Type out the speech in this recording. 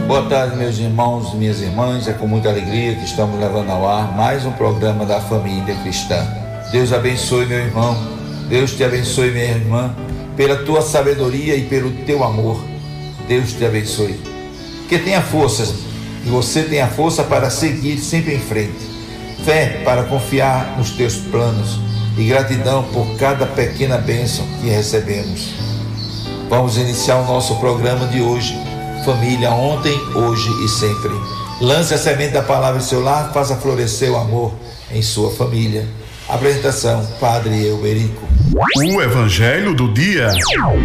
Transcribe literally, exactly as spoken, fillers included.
Boa tarde, meus irmãos e minhas irmãs. É com muita alegria que estamos levando ao ar mais um programa da família cristã. Deus abençoe, meu irmão. Deus te abençoe, minha irmã, pela tua sabedoria e pelo teu amor. Deus te abençoe. Que tenha forças, que você tenha força para seguir sempre em frente. Fé para confiar nos teus planos e gratidão por cada pequena bênção que recebemos. Vamos iniciar o nosso programa de hoje. Família, ontem, hoje e sempre. Lance a semente da palavra em seu lar, faça florescer o amor em sua família. Apresentação, Padre Euberico. O Evangelho do Dia.